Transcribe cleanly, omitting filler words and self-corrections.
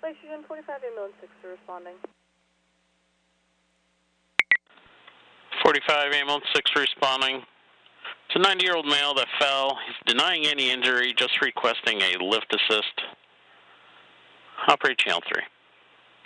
Oxygen 45 ambulance 6 responding. 45 ambulance 6 responding. It's a 90-year-old male that fell. He's denying any injury, just requesting a lift assist. Operate channel 3.